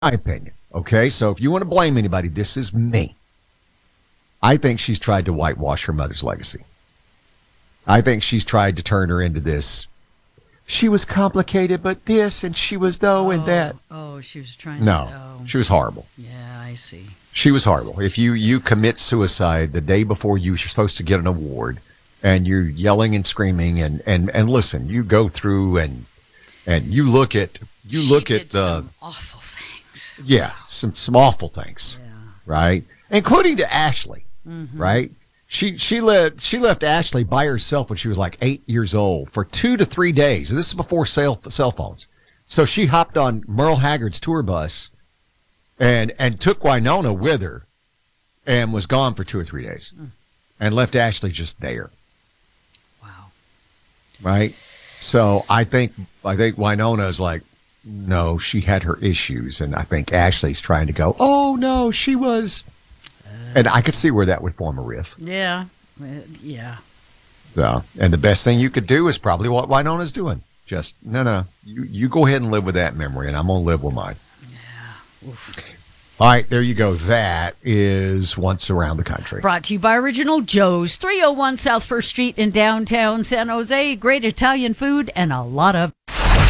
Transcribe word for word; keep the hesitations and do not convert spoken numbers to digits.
my opinion. Okay, so if you want to blame anybody, this is me. I think she's tried to whitewash her mother's legacy. I think she's tried to turn her into this. She was complicated, but this, and she was though, oh, and that. Oh, she was trying no, to. No, she was horrible. Yeah, I see. She was horrible. If you, you commit suicide the day before you're supposed to get an award, and you're yelling and screaming, and, and, and listen, you go through and and you look at you she look did at the some awful things. Yeah, some some awful things. Yeah. Right? Including to Ashley. Mm-hmm. Right? She she left she left Ashley by herself when she was like eight years old for two to three days. And this is before cell cell phones. So she hopped on Merle Haggard's tour bus and and took Winona with her and was gone for two or three days. Mm. And left Ashley just there. Wow. Right? So I think I think Winona's like, no, she had her issues, and I think Ashley's trying to go, oh no, she was, uh, and I could see where that would form a riff. Yeah, uh, yeah. So, and the best thing you could do is probably what Winona's doing. Just no, no, you you go ahead and live with that memory, and I'm gonna live with mine. Yeah. Oof. All right, there you go. That is Once Around the Country. Brought to you by Original Joe's, three oh one South First Street in downtown San Jose. Great Italian food and a lot of